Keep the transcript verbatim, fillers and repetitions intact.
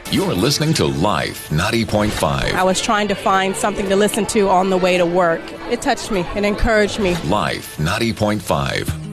You're listening to Life ninety point five. I was trying to find something to listen to on the way to work. It touched me and encouraged me. Life ninety point five.